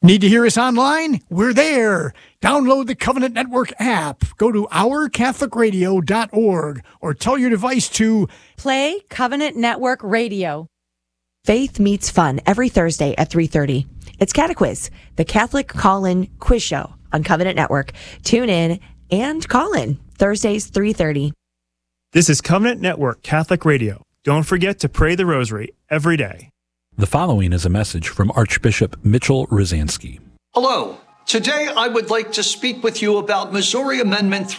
Need to hear us online? We're there. Download the Covenant Network app. Go to ourcatholicradio.org or tell your device to play Covenant Network Radio. Faith Meets Fun every Thursday at 3:30. It's Catequiz, the Catholic call-in quiz show on Covenant Network. Tune in and call in Thursdays 3:30. This is Covenant Network Catholic Radio. Don't forget to pray the rosary every day. The following is a message from Archbishop Mitchell Rosansky. Hello. Today I would like to speak with you about Missouri Amendment